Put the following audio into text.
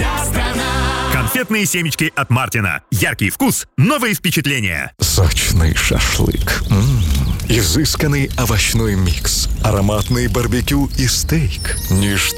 вся страна. Конфетные семечки от Мартина. Яркий вкус, новые впечатления. Сочный шашлык. Изысканный овощной микс. Ароматный барбекю и стейк. Ничто